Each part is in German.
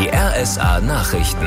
Die RSA-Nachrichten.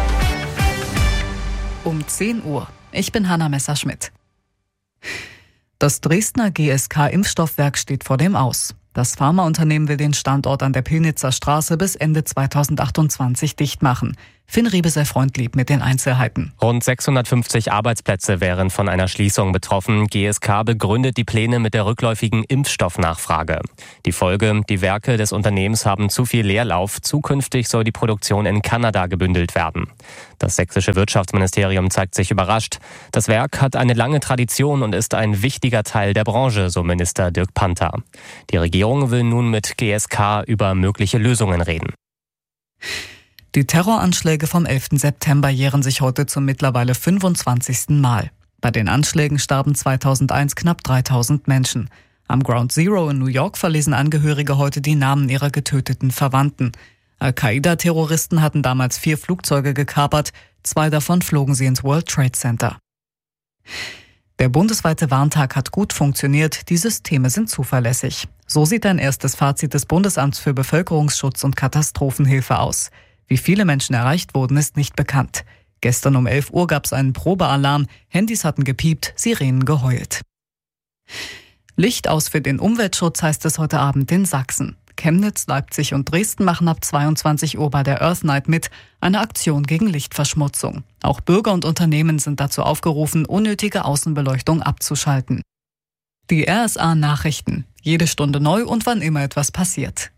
Um 10 Uhr. Ich bin Hanna Messerschmidt. Das Dresdner GSK-Impfstoffwerk steht vor dem Aus. Das Pharmaunternehmen will den Standort an der Pillnitzer Straße bis Ende 2028 dicht machen. Finn Riebe-Freund lieb mit den Einzelheiten. Rund 650 Arbeitsplätze wären von einer Schließung betroffen. GSK begründet die Pläne mit der rückläufigen Impfstoffnachfrage. Die Folge: Die Werke des Unternehmens haben zu viel Leerlauf. Zukünftig soll die Produktion in Kanada gebündelt werden. Das sächsische Wirtschaftsministerium zeigt sich überrascht. Das Werk hat eine lange Tradition und ist ein wichtiger Teil der Branche, so Minister Dirk Panther. Die Regierung will nun mit GSK über mögliche Lösungen reden. Die Terroranschläge vom 11. September jähren sich heute zum mittlerweile 25. Mal. Bei den Anschlägen starben 2001 knapp 3000 Menschen. Am Ground Zero in New York verlesen Angehörige heute die Namen ihrer getöteten Verwandten. Al-Qaida-Terroristen hatten damals 4 Flugzeuge gekapert, 2 davon flogen sie ins World Trade Center. Der bundesweite Warntag hat gut funktioniert, die Systeme sind zuverlässig. So sieht ein erstes Fazit des Bundesamts für Bevölkerungsschutz und Katastrophenhilfe aus. Wie viele Menschen erreicht wurden, ist nicht bekannt. Gestern um 11 Uhr gab es einen Probealarm, Handys hatten gepiept, Sirenen geheult. Licht aus für den Umweltschutz heißt es heute Abend in Sachsen. Chemnitz, Leipzig und Dresden machen ab 22 Uhr bei der Earth Night mit, eine Aktion gegen Lichtverschmutzung. Auch Bürger und Unternehmen sind dazu aufgerufen, unnötige Außenbeleuchtung abzuschalten. Die RSA-Nachrichten. Jede Stunde neu und wann immer etwas passiert.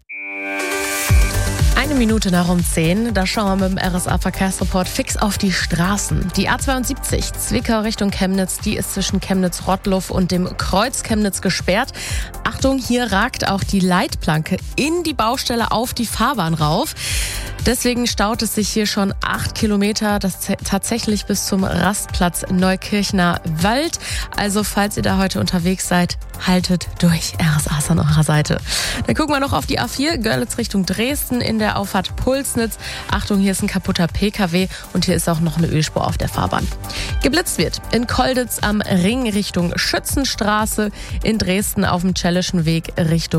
1 Minute nach um 10, da schauen wir mit dem RSA-Verkehrsreport fix auf die Straßen. Die A72 Zwickau Richtung Chemnitz, die ist zwischen Chemnitz-Rottluff und dem Kreuz Chemnitz gesperrt. Achtung, hier ragt auch die Leitplanke in die Baustelle auf die Fahrbahn rauf. Deswegen staut es sich hier schon 8 Kilometer, das tatsächlich bis zum Rastplatz Neukirchner Wald. Also falls ihr da heute unterwegs seid, haltet durch. RSA ist an eurer Seite. Dann gucken wir noch auf die A4, Görlitz Richtung Dresden in der Auffahrt Pulsnitz. Achtung, hier ist ein kaputter PKW und hier ist auch noch eine Ölspur auf der Fahrbahn. Geblitzt wird in Kolditz am Ring Richtung Schützenstraße, in Dresden auf dem Zellischen Weg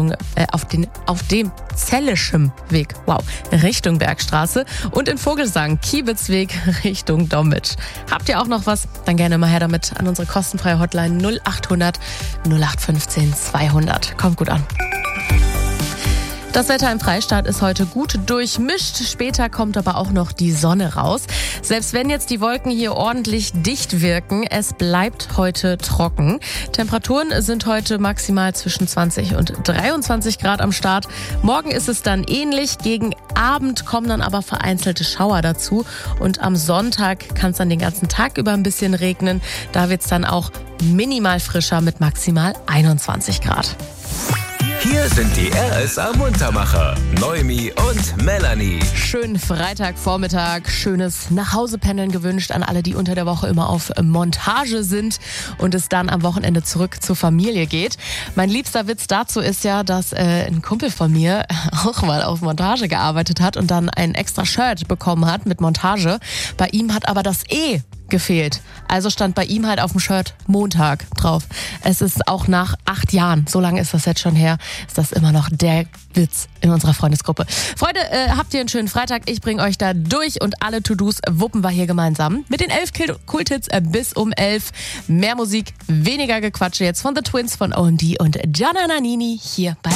auf dem Zellischen Weg, Richtung Bergstraße und in Vogelsang Kiebitzweg Richtung Dommitsch. Habt ihr auch noch was? Dann gerne mal her damit an unsere kostenfreie Hotline 0800 0815 200. Kommt gut an. Das Wetter im Freistaat ist heute gut durchmischt. Später kommt aber auch noch die Sonne raus. Selbst wenn jetzt die Wolken hier ordentlich dicht wirken, es bleibt heute trocken. Temperaturen sind heute maximal zwischen 20 und 23 Grad am Start. Morgen ist es dann ähnlich. Gegen Abend kommen dann aber vereinzelte Schauer dazu. Und am Sonntag kann es dann den ganzen Tag über ein bisschen regnen. Da wird es dann auch minimal frischer mit maximal 21 Grad. Hier sind die RSA-Muntermacher, Noemi und Melanie. Schönen Freitagvormittag, schönes Nachhausependeln gewünscht an alle, die unter der Woche immer auf Montage sind und es dann am Wochenende zurück zur Familie geht. Mein liebster Witz dazu ist ja, dass ein Kumpel von mir auch mal auf Montage gearbeitet hat und dann ein extra Shirt bekommen hat mit Montage. Bei ihm hat aber das E gefehlt. Also stand bei ihm halt auf dem Shirt Montag drauf. Es ist auch nach 8 Jahren, so lange ist das jetzt schon her, ist das immer noch der Witz in unserer Freundesgruppe. Freunde, habt ihr einen schönen Freitag. Ich bringe euch da durch und alle To-Dos wuppen wir hier gemeinsam. Mit den 11 Kulthits bis um 11. Mehr Musik, weniger Gequatsche jetzt von The Twins, von O&D und Gianna Nannini hier bei